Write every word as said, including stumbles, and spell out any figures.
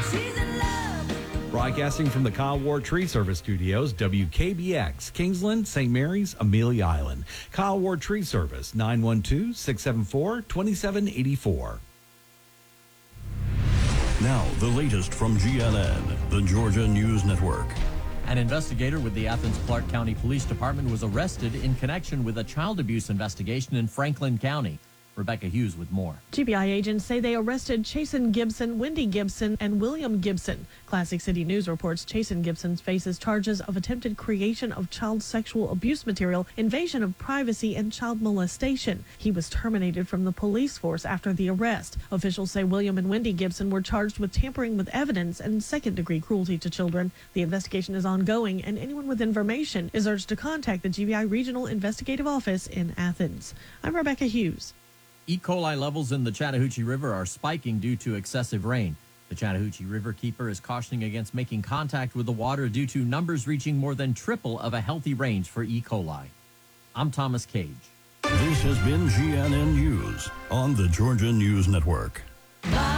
Broadcasting from the Kyle Ward Tree Service Studios, W K B X, Kingsland, Saint Mary's, Amelia Island. Kyle Ward Tree Service, nine one two, six seven four, two seven eight four. Now, the latest from G N N, the Georgia News Network. An investigator with the Athens-Clarke County Police Department was arrested in connection with a child abuse investigation in Franklin County. Rebecca Hughes with more. G B I agents say they arrested Chasen Gibson, Wendy Gibson, and William Gibson. Classic City News reports Chasen Gibson faces charges of attempted creation of child sexual abuse material, invasion of privacy, and child molestation. He was terminated from the police force after the arrest. Officials say William and Wendy Gibson were charged with tampering with evidence and second-degree cruelty to children. The investigation is ongoing, and anyone with information is urged to contact the G B I Regional Investigative Office in Athens. I'm Rebecca Hughes. E. coli levels in the Chattahoochee River are spiking due to excessive rain. The Chattahoochee River Keeper is cautioning against making contact with the water due to numbers reaching more than triple of a healthy range for E. coli. I'm Thomas Cage. This has been G N N News on the Georgia News Network.